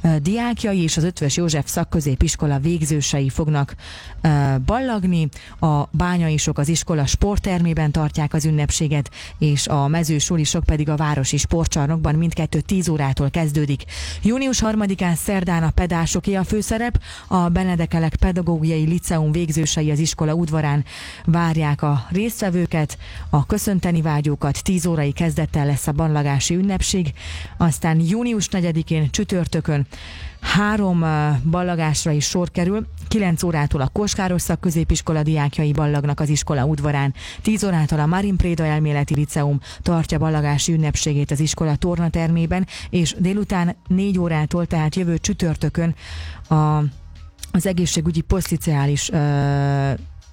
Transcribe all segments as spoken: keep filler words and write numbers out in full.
diákjai és az Eötvös József szakközépiskola végzősei fognak ballagni. A bányaisok az iskola sporttermében tartják az ünnepséget, és a mezősulisok pedig a városi sportcsarnokban mindkettő tíz órától kezdődik. június harmadikán szerdán a pedásoké a főszerep, a Benedekelek Pedagógiai Liceum végzősei az iskola udvarán várják a résztvevőket, a köszönteni vágyókat, tíz órai kezdettel lesz a ballagási ünnepség, aztán június negyedikén csütörtökön három ballagásra is sor kerül. kilenc órától a Koskáros szakközépiskola diákjai ballagnak az iskola udvarán, tíz órától a Marin Préda Elméleti Liceum tartja ballagási ünnepségét az iskola tornatermében, és délután négy órától, tehát jövő csütörtökön a, az egészségügyi posztliceális uh,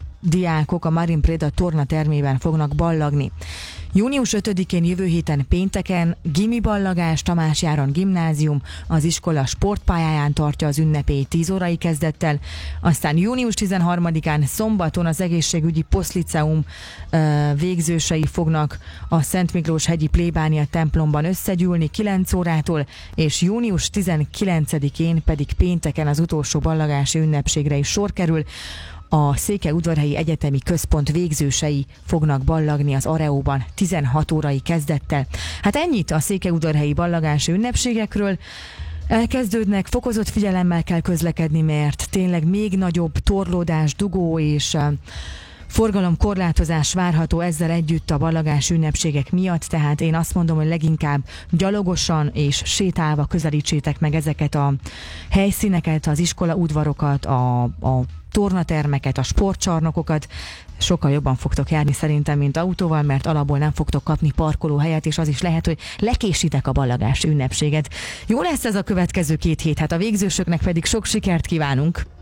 diákok a Marin Préda tornatermében fognak ballagni. június ötödikén jövő héten pénteken gimi ballagás, Tamás Járon Gimnázium az iskola sportpályáján tartja az ünnepélyt tíz órai kezdettel, aztán június tizenharmadikán szombaton az egészségügyi posztliceum végzősei fognak a Szent Miklós hegyi plébánia templomban összegyűlni kilenc órától, és június tizenkilencedikén pedig pénteken az utolsó ballagási ünnepségre is sor kerül. A Székelyudvarhelyi Egyetemi Központ végzősei fognak ballagni az Areóban tizenhat órai kezdettel. Hát ennyit a székelyudvarhelyi ballagási ünnepségekről. Elkezdődnek, fokozott figyelemmel kell közlekedni, mert tényleg még nagyobb torlódás, dugó és forgalomkorlátozás várható ezzel együtt a ballagási ünnepségek miatt, tehát én azt mondom, hogy leginkább gyalogosan és sétálva közelítsétek meg ezeket a helyszíneket, az iskola udvarokat, a, a tornatermeket, a sportcsarnokokat. Sokkal jobban fogtok járni szerintem, mint autóval, mert alapból nem fogtok kapni parkolóhelyet, és az is lehet, hogy lekésitek a ballagási ünnepséget. Jó lesz ez a következő két hét, hát a végzősöknek pedig sok sikert kívánunk!